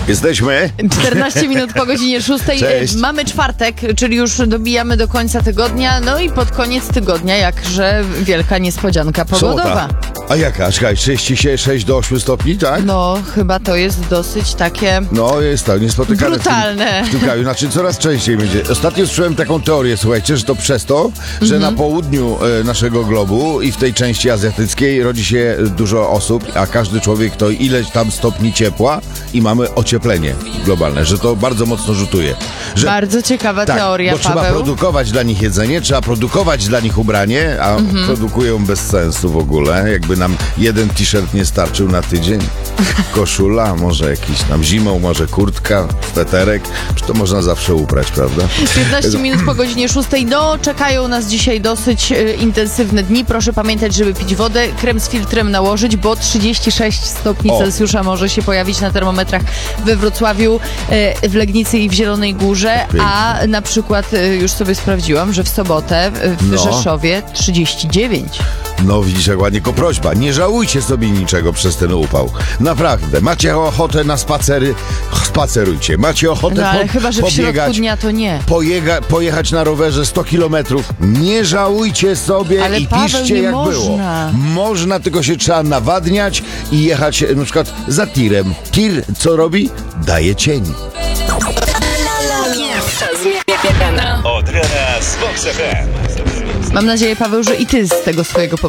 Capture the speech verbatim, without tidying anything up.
Jesteśmy. czternaście minut po godzinie szóstej. Cześć. Mamy czwartek, czyli już dobijamy do końca tygodnia. No i pod koniec tygodnia jakże wielka niespodzianka pogodowa. Sobota. A jaka? Czekaj, trzydzieści sześć do ośmiu stopni, tak? No, chyba to jest dosyć takie No, jest tak, niespotykane brutalne. w tym, w tym kraju. Znaczy, coraz częściej będzie. Ostatnio słyszałem taką teorię, słuchajcie, że to przez to, że Mhm. na południu e, naszego globu i w tej części azjatyckiej rodzi się dużo osób, a każdy człowiek to ileś tam stopni ciepła i mamy ocieplenie globalne, że to bardzo mocno rzutuje. Że, Bardzo ciekawa tak, teoria, bo trzeba Paweł. produkować dla nich jedzenie, trzeba produkować dla nich ubranie, a Mhm. produkują bez sensu w ogóle. Jakby nam jeden t-shirt nie starczył na tydzień, koszula, może jakiś tam zimą, może kurtka, sweterek, czy to można zawsze uprać, prawda? piętnaście minut po godzinie szóstej. No, czekają nas dzisiaj dosyć e, intensywne dni. Proszę pamiętać, żeby pić wodę, krem z filtrem nałożyć, bo trzydzieści sześć stopni O. Celsjusza może się pojawić na termometrach we Wrocławiu, e, w Legnicy i w Zielonej Górze, Pięknie. a na przykład e, już sobie sprawdziłam, że w sobotę e, w No. Rzeszowie trzydzieści dziewięć. No widzisz, jak ładnie, tylko prośba, nie żałujcie sobie niczego przez ten upał. Naprawdę, macie ochotę na spacery, spacerujcie. Macie ochotę No ale po, chyba, że w środku pobiegać, dnia to nie. pojega, pojechać na rowerze sto kilometrów. Nie żałujcie sobie Ale i Paweł, piszcie nie jak można. było. Można, tylko się trzeba nawadniać i jechać na przykład za tirem. Tir co robi? Daje cień. Od rana z Vox F M. Mam nadzieję, Paweł, że i ty z tego swojego